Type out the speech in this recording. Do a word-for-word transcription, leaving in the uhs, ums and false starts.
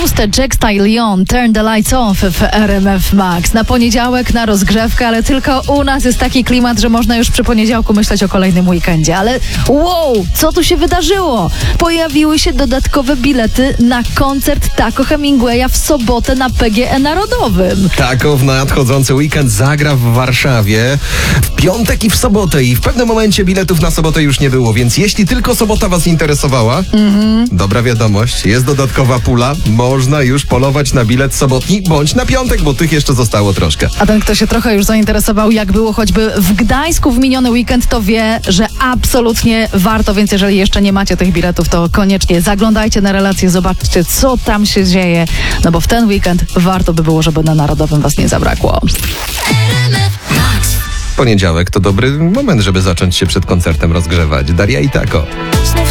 szóste Jack Stallion, Turn the Lights Off w R M F Max. Na poniedziałek, na rozgrzewkę, ale tylko u nas jest taki klimat, że można już przy poniedziałku myśleć o kolejnym weekendzie. Ale wow, co tu się wydarzyło? Pojawiły się dodatkowe bilety na koncert Taco Hemingwaya w sobotę na P G E Narodowym. Taco w nadchodzący weekend zagra w Warszawie w piątek i w sobotę i w pewnym momencie biletów na sobotę już nie było, więc jeśli tylko sobota was interesowała, mm-hmm. dobra wiadomość, jest dodatkowa pula, można już polować na bilet sobotni bądź na piątek, bo tych jeszcze zostało troszkę. A ten, kto się trochę już zainteresował, jak było choćby w Gdańsku w miniony weekend, to wie, że absolutnie warto, więc jeżeli jeszcze nie macie tych biletów, to koniecznie zaglądajcie na relacje, zobaczcie, co tam się dzieje, no bo w ten weekend warto by było, żeby na Narodowym was nie zabrakło. Poniedziałek to dobry moment, żeby zacząć się przed koncertem rozgrzewać. Daria i Taco.